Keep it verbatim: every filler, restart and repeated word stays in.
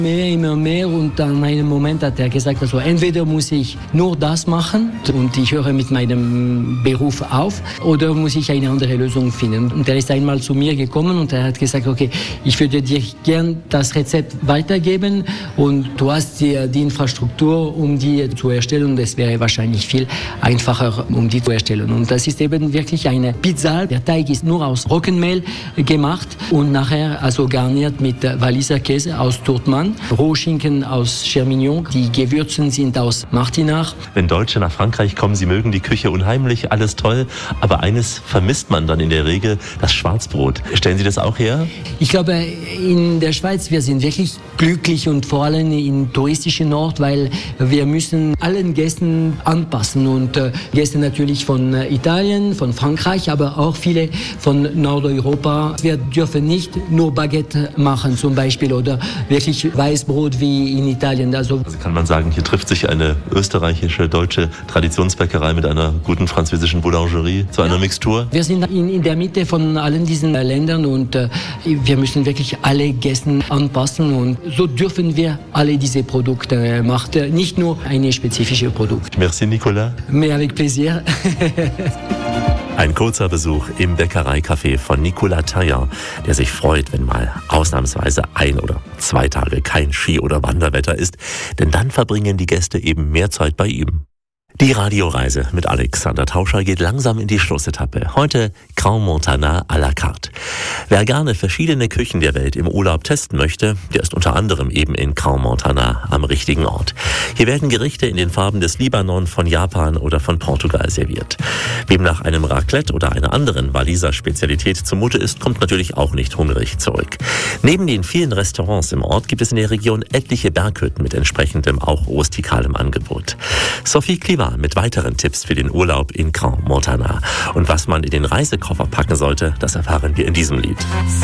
Mehr, immer mehr und an einem Moment hat er gesagt, also entweder muss ich nur das machen und ich höre mit meinem Beruf auf oder muss ich eine andere Lösung finden. Und er ist einmal zu mir gekommen und er hat gesagt, okay, ich würde dir gern das Rezept weitergeben und du hast die, die Infrastruktur, um die zu erstellen und es wäre wahrscheinlich viel einfacher, um die zu erstellen. Und das ist eben wirklich eine Pizza. Der Teig ist nur aus Roggenmehl gemacht und nachher also garniert mit Walliser Käse aus Turtmann, Rohschinken aus Chermignon, die Gewürzen sind aus Martinach. Wenn Deutsche nach Frankreich kommen, sie mögen die Küche unheimlich, alles toll, aber eines vermisst man dann in der Regel, das Schwarzbrot. Stellen Sie das auch her? Ich glaube, in der Schweiz, wir sind wirklich glücklich und vor allem im touristischen Ort, weil wir müssen allen Gästen anpassen und äh, Gäste natürlich von äh, Italien, von Frankreich, aber auch viele von Nordeuropa. Wir dürfen nicht nur Baguette machen zum Beispiel oder wirklich Weißbrot wie in Italien. Also, also kann man sagen, hier trifft sich eine österreichische, deutsche Traditionsbäckerei mit einer guten französischen Boulangerie zu einer ja. Mixtur? Wir sind in, in der Mitte von allen diesen äh, Ländern und äh, wir müssen wirklich alle Gäste anpassen und so dürfen wir alle diese Produkte machen, nicht nur eine spezifische Produkt. Merci Nicolas. Mais avec plaisir. Ein kurzer Besuch im Bäckereicafé von Nicolas Taillant, der sich freut, wenn mal ausnahmsweise ein oder zwei Tage kein Ski- oder Wanderwetter ist, denn dann verbringen die Gäste eben mehr Zeit bei ihm. Die Radioreise mit Alexander Tauscher geht langsam in die Schlussetappe. Heute Grand Montana à la carte. Wer gerne verschiedene Küchen der Welt im Urlaub testen möchte, der ist unter anderem eben in Grand Montana am richtigen Ort. Hier werden Gerichte in den Farben des Libanon, von Japan oder von Portugal serviert. Wem nach einem Raclette oder einer anderen Walliser Spezialität zumute ist, kommt natürlich auch nicht hungrig zurück. Neben den vielen Restaurants im Ort gibt es in der Region etliche Berghütten mit entsprechendem, auch rustikalem Angebot. Sophie Kliva mit weiteren Tipps für den Urlaub in Grand Montana. Und was man in den Reisekoffer packen sollte, das erfahren wir in diesem Lied.